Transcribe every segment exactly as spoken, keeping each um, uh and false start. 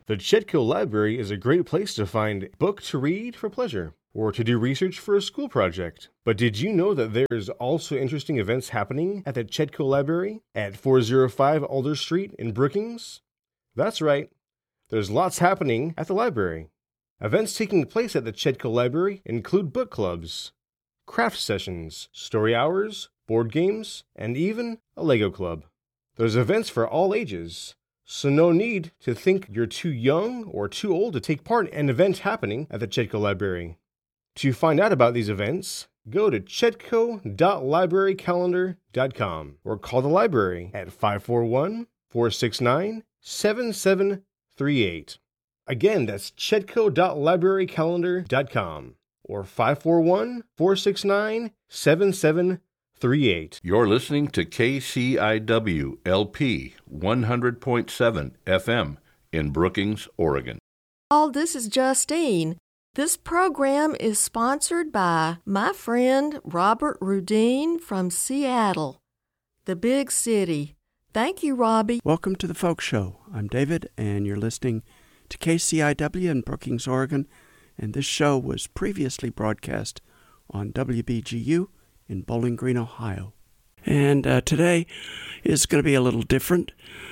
The Chetco Library is a great place to find book to read for pleasure, or to do research for a school project. But did you know that there's also interesting events happening at the Chetco Library at four oh five Alder Street in Brookings? That's right. There's lots happening at the library. Events taking place at the Chetco Library include book clubs, craft sessions, story hours, board games, and even a Lego club. There's events for all ages, so no need to think you're too young or too old to take part in an event happening at the Chetco Library. To find out about these events, go to chetco dot library calendar dot com or call the library at five four one, four six nine, seven seven three eight. Again, that's chetco dot library calendar dot com or five four one, four six nine, seven seven three eight. You're listening to K C I W L P one hundred point seven F M in Brookings, Oregon. All this is Justine. This program is sponsored by my friend Robert Rudine from Seattle, the big city. Thank you, Robbie. Welcome to the Folk Show. I'm David, and you're listening to K C I W in Brookings, Oregon, and this show was previously broadcast on W B G U in Bowling Green, Ohio. And uh, today is going to be a little different,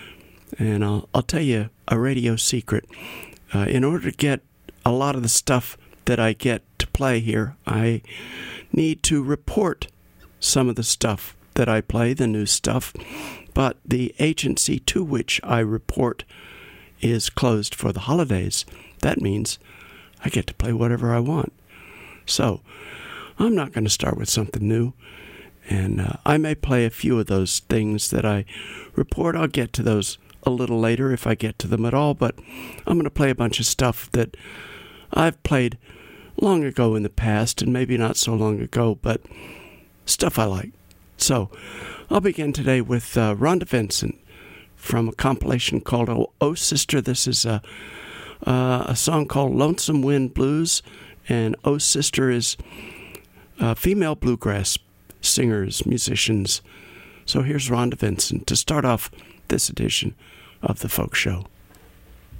and I'll, I'll tell you a radio secret. Uh, in order to get a lot of the stuff that I get to play here, I need to report some of the stuff that I play, the new stuff, but the agency to which I report is closed for the holidays. That means I get to play whatever I want. So I'm not going to start with something new, and uh, I may play a few of those things that I report. I'll get to those a little later if I get to them at all, but I'm going to play a bunch of stuff that I've played long ago in the past, and maybe not so long ago, but stuff I like. So I'll begin today with uh, Rhonda Vincent from a compilation called Oh, oh Sister. This is a, uh, a song called Lonesome Wind Blues, and Oh Sister is uh, female bluegrass singers, musicians. So here's Rhonda Vincent to start off this edition of the Folk Show.